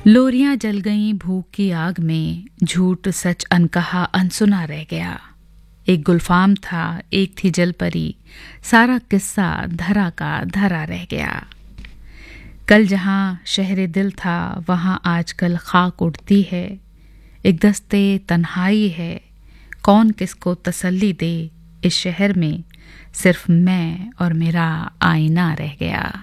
लोरियां जल गईं भूख की आग में, झूठ सच अनकहा अनसुना रह गया। एक गुलफाम था, एक थी जलपरी, सारा किस्सा धरा का धरा रह गया। कल जहां शहरे दिल था, वहां आजकल खाक उड़ती है। एक दस्ते तन्हाई है, कौन किसको तसल्ली दे। इस शहर में सिर्फ मैं और मेरा आईना रह गया।